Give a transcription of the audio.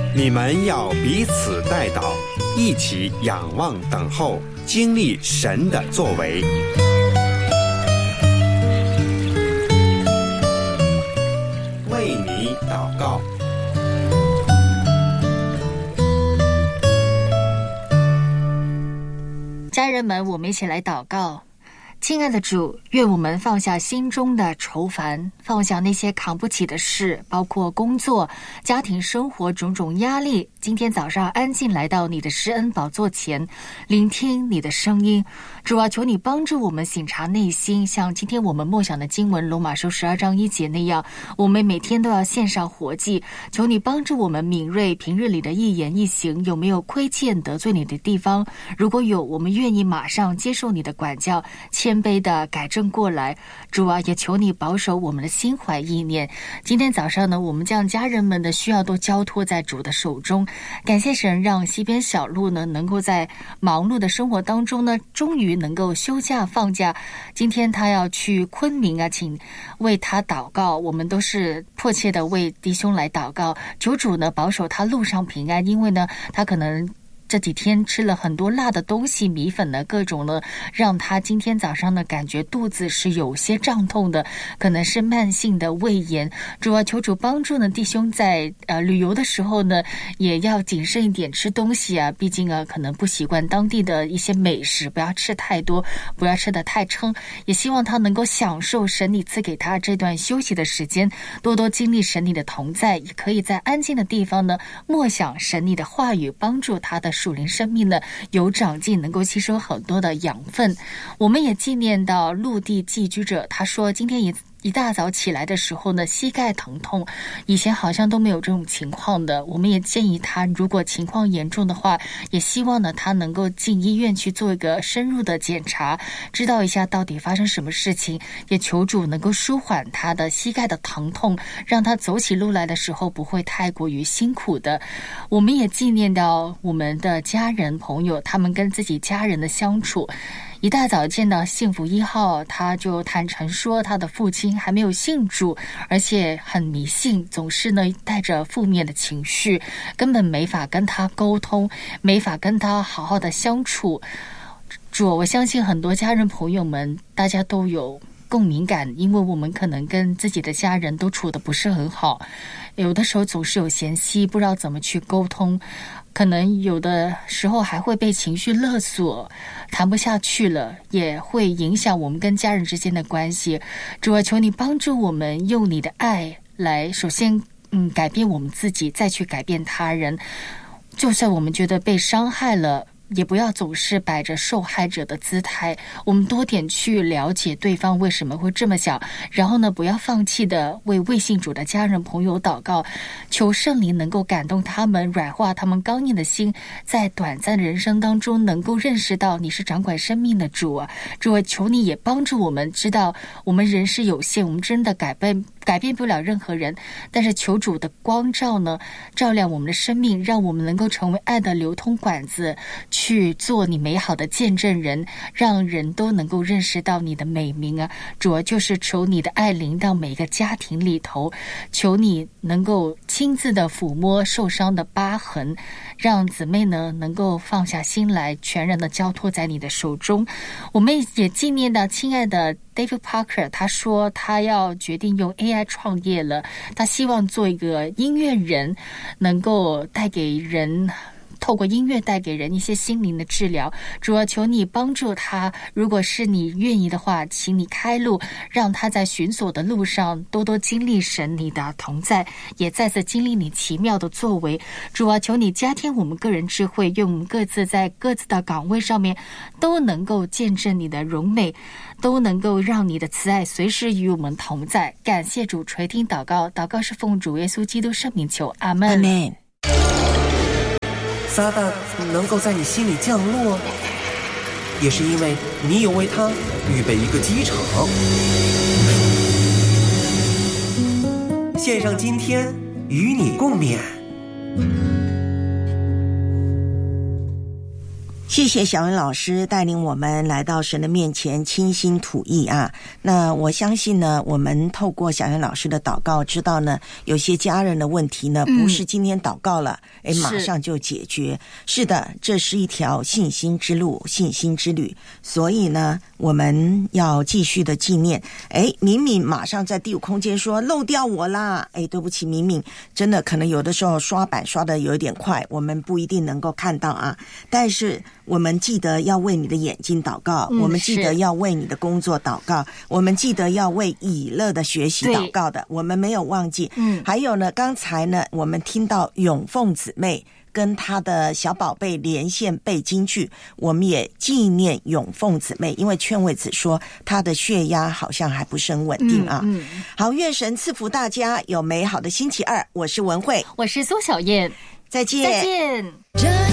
你们要彼此代祷，一起仰望等候，经历神的作为。为你祷告。 家人们，我们一起来祷告。亲爱的主，愿我们放下心中的愁烦，放下那些扛不起的事，包括工作、家庭生活种种压力。今天早上安静来到你的施恩宝座前，聆听你的声音。主啊，求你帮助我们省察内心，像今天我们默想的经文罗马书12章1节那样，我们每天都要献上活祭。求你帮助我们敏锐平日里的一言一行，有没有亏欠得罪你的地方？如果有，我们愿意马上接受你的管教，谦卑的改正过来。主啊，也求你保守我们的心怀意念。今天早上呢，我们将家人们的需要都交托在主的手中。感谢神，让西边小路呢能够在忙碌的生活当中呢，终于能够休假放假。今天他要去昆明啊，请为他祷告。我们都是迫切的为弟兄来祷告，求主呢保守他路上平安，因为呢他可能这几天吃了很多辣的东西，米粉呢各种呢，让他今天早上呢感觉肚子是有些胀痛的，可能是慢性的胃炎。主啊，求主帮助呢弟兄在旅游的时候呢也要谨慎一点吃东西啊，毕竟啊可能不习惯当地的一些美食，不要吃太多，不要吃得太撑。也希望他能够享受神你赐给他这段休息的时间，多多经历神你的同在，也可以在安静的地方呢默想神你的话语，帮助他的属灵生命呢有长进，能够吸收很多的养分。我们也纪念到陆地寄居者，他说今天一大早起来的时候呢，膝盖疼痛，以前好像都没有这种情况的。我们也建议他，如果情况严重的话，也希望呢他能够进医院去做一个深入的检查，知道一下到底发生什么事情，也求主能够舒缓他的膝盖的疼痛，让他走起路来的时候不会太过于辛苦的。我们也纪念到我们的家人朋友，他们跟自己家人的相处。一大早见到幸福1号，他就坦诚说他的父亲还没有信主，而且很迷信，总是呢带着负面的情绪，根本没法跟他沟通，没法跟他好好的相处。主，我相信很多家人朋友们大家都有共鸣感，因为我们可能跟自己的家人都处得不是很好，有的时候总是有嫌隙，不知道怎么去沟通，可能有的时候还会被情绪勒索，谈不下去了，也会影响我们跟家人之间的关系。主啊，求你帮助我们用你的爱来首先改变我们自己，再去改变他人。就算我们觉得被伤害了，也不要总是摆着受害者的姿态，我们多点去了解对方为什么会这么想，然后呢不要放弃的为未信主的家人朋友祷告，求圣灵能够感动他们，软化他们刚硬的心，在短暂的人生当中能够认识到你是掌管生命的主啊。主啊，求你也帮助我们知道我们人是有限，我们真的改变不了任何人，但是求主的光照呢照亮我们的生命，让我们能够成为爱的流通管子，去做你美好的见证人，让人都能够认识到你的美名啊。主啊，就是求你的爱临到每个家庭里头，求你能够亲自的抚摸受伤的疤痕，让姊妹呢能够放下心来，全然的交托在你的手中。我们也纪念到亲爱的David Parker， 他说他要决定用 AI 创业了，他希望做一个音乐人，能够透过音乐带给人一些心灵的治疗。主啊，求你帮助他，如果是你愿意的话，请你开路，让他在寻索的路上多多经历神你的同在，也再次经历你奇妙的作为。主啊，求你加添我们个人智慧，愿我们各自在各自的岗位上面都能够见证你的荣美，都能够让你的慈爱随时与我们同在。感谢主，垂听祷告，祷告是奉主耶稣基督圣名求，阿们。 阿们。撒旦能够在你心里降落，也是因为你有为他预备一个机场。献上今天与你共勉。 谢谢小恩老师带领我们来到神的面前倾心吐意啊。那我相信呢，我们透过小恩老师的祷告知道呢，有些家人的问题呢不是今天祷告了马上就解决。是的，这是一条信心之路，信心之旅。所以呢，我们要继续的纪念。敏敏马上在第五空间说漏掉我啦。对不起敏敏，真的可能有的时候刷板刷的有一点快，我们不一定能够看到啊。但是我们记得要为你的眼睛祷告，我们记得要为你的工作祷告，我们记得要为以乐的学习祷告的，我们没有忘记。还有呢，刚才呢我们听到永凤姊妹跟她的小宝贝连线背京剧，我们也纪念永凤姊妹，因为劝慰子说她的血压好像还不是很稳定啊。好，愿神赐福大家有美好的星期二。我是文慧， 我是苏小燕， 再见。